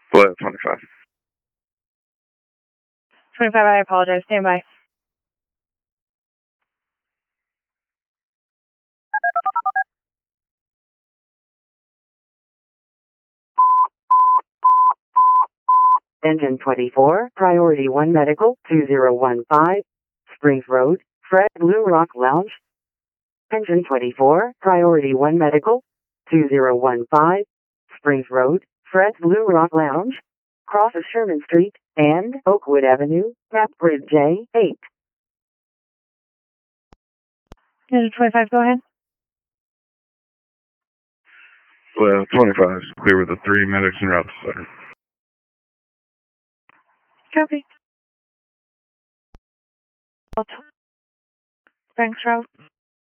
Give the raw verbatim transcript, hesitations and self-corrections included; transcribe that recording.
Flat twenty-five. twenty-five, I apologize. Stand by. Engine twenty-four, Priority one Medical, two zero one five, Springs Road, Fred Blue Rock Lounge. Engine twenty-four, Priority one Medical, two zero one five, Springs Road, Fred Blue Rock Lounge. Crosses Sherman Street and Oakwood Avenue, Map Grid J eight. Engine twenty-five, go ahead. Flat twenty-five. Clear with the three medics and route to center. Copy. Thanks, route.